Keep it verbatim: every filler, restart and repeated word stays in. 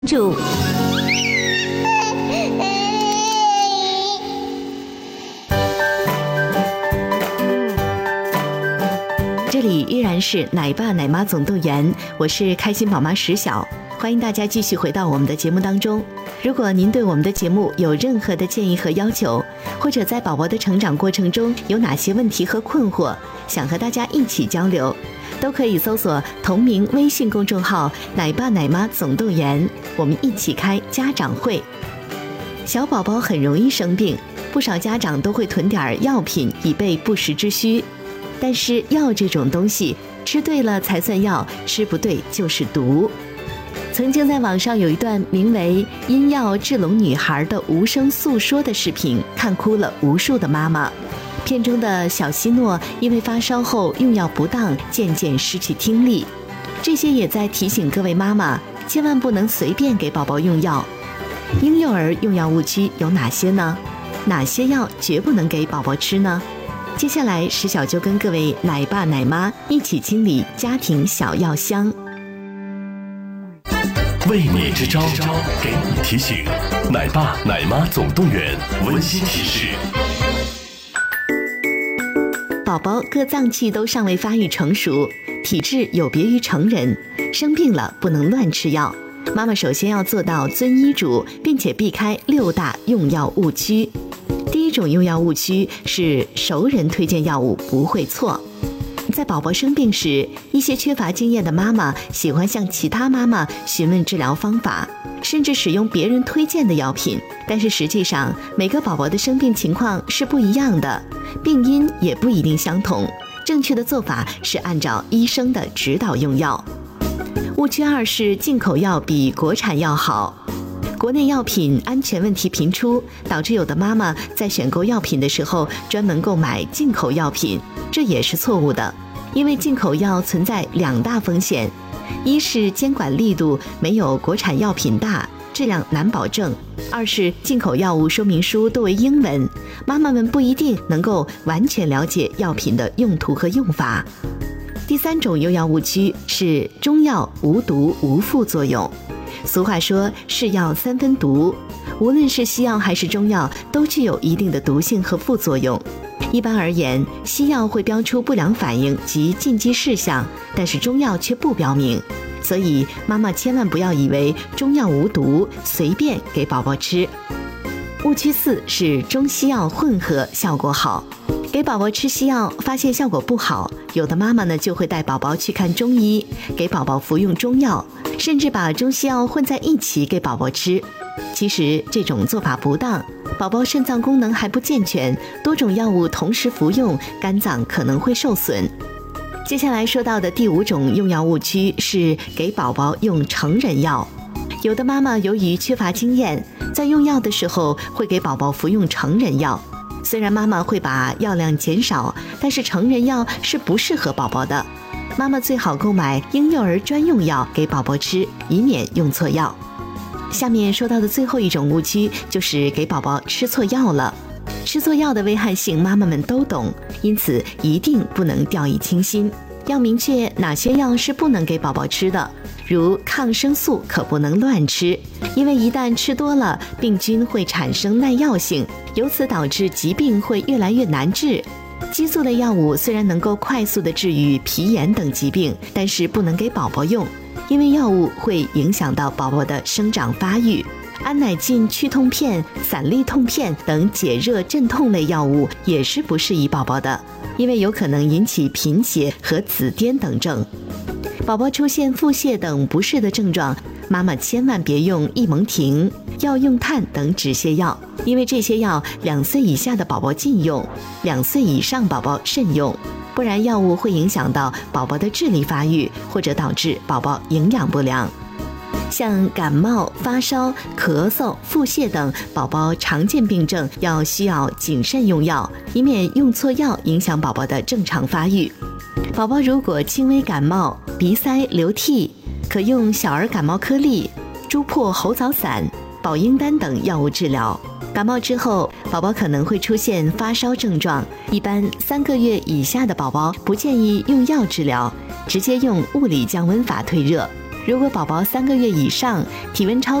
注。这里依然是奶爸奶妈总动员，我是开心宝妈石晓，欢迎大家继续回到我们的节目当中。如果您对我们的节目有任何的建议和要求，或者在宝宝的成长过程中有哪些问题和困惑，想和大家一起交流，都可以搜索同名微信公众号奶爸奶妈总动员，我们一起开家长会。小宝宝很容易生病，不少家长都会囤点药品以备不时之需。但是药这种东西，吃对了才算药，吃不对就是毒。曾经在网上有一段名为《因药治聋女孩的无声诉说》的视频，看哭了无数的妈妈。片中的小希诺因为发烧后用药不当，渐渐失去听力。这些也在提醒各位妈妈，千万不能随便给宝宝用药。婴幼儿用药误区有哪些呢？哪些药绝不能给宝宝吃呢？接下来石晓就跟各位奶爸奶妈一起清理家庭小药箱。 为你支招，给你提醒，奶爸奶妈总动员，温馨提示。 宝宝各脏器都尚未发育成熟，体质有别于成人，生病了不能乱吃药。妈妈首先要做到遵医嘱，并且避开六大用药误区。第一种用药误区是熟人推荐药物不会错。在宝宝生病时，一些缺乏经验的妈妈喜欢向其他妈妈询问治疗方法，甚至使用别人推荐的药品。但是实际上，每个宝宝的生病情况是不一样的，病因也不一定相同。正确的做法是按照医生的指导用药。误区二是进口药比国产药好。国内药品安全问题频出，导致有的妈妈在选购药品的时候专门购买进口药品，这也是错误的。因为进口药存在两大风险，一是监管力度没有国产药品大，质量难保证；二是进口药物说明书多为英文，妈妈们不一定能够完全了解药品的用途和用法。第三种用药误区是中药无毒无副作用。俗话说是药三分毒，无论是西药还是中药，都具有一定的毒性和副作用。一般而言，西药会标出不良反应及禁忌事项，但是中药却不标明，所以妈妈千万不要以为中药无毒，随便给宝宝吃。误区四是中西药混合效果好。给宝宝吃西药发现效果不好，有的妈妈呢就会带宝宝去看中医，给宝宝服用中药，甚至把中西药混在一起给宝宝吃。其实这种做法不当，宝宝肾脏功能还不健全，多种药物同时服用，肝脏可能会受损。接下来说到的第五种用药误区是给宝宝用成人药。有的妈妈由于缺乏经验，在用药的时候会给宝宝服用成人药。虽然妈妈会把药量减少，但是成人药是不适合宝宝的。妈妈最好购买婴幼儿专用药给宝宝吃，以免用错药。下面说到的最后一种误区就是给宝宝吃错药了。吃错药的危害性妈妈们都懂，因此一定不能掉以轻心。要明确哪些药是不能给宝宝吃的，如抗生素可不能乱吃，因为一旦吃多了，病菌会产生耐药性，由此导致疾病会越来越难治。激素类药物虽然能够快速的治愈皮炎等疾病，但是不能给宝宝用，因为药物会影响到宝宝的生长发育。安乃近去痛片、散利痛片等解热镇痛类药物也是不适宜宝宝的，因为有可能引起贫血和紫癜等症。宝宝出现腹泻等不适的症状，妈妈千万别用益蒙婷、药用炭等止泻药，因为这些药两岁以下的宝宝禁用，两岁以上宝宝慎用，不然药物会影响到宝宝的智力发育，或者导致宝宝营养不良。像感冒、发烧、咳嗽、腹泻等宝宝常见病症，要需要谨慎用药，以免用错药影响宝宝的正常发育。宝宝如果轻微感冒、鼻塞、流涕，可用小儿感冒颗粒、猪破猴枣散、保婴丹等药物治疗。感冒之后，宝宝可能会出现发烧症状，一般三个月以下的宝宝不建议用药治疗，直接用物理降温法退热。 如果宝宝三个月以上，体温超